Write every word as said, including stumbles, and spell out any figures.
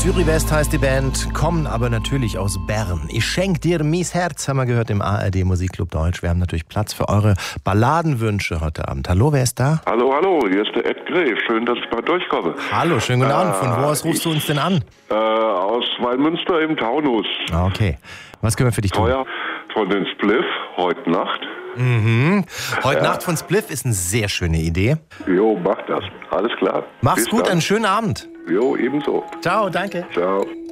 Zürich West heißt die Band, kommen aber natürlich aus Bern. Ich schenk dir mies Herz, haben wir gehört im A R D Musikclub Deutsch. Wir haben natürlich Platz für eure Balladenwünsche heute Abend. Hallo, wer ist da? Hallo, hallo, hier ist der Ed Gref. Schön, dass ich mal durchkomme. Hallo, schönen guten Abend. Von wo aus Äh, rufst ich, du uns denn an? Äh, aus Weinmünster im Taunus. Ah, okay. Was können wir für dich tun? Teuer von den Spliff, heute Nacht. Mhm. Heute Ja. Nacht von Spliff ist eine sehr schöne Idee. Jo, mach das. Alles klar. Mach's Bis gut, dann. einen schönen Abend. Jo, ebenso. Ciao, danke. Ciao.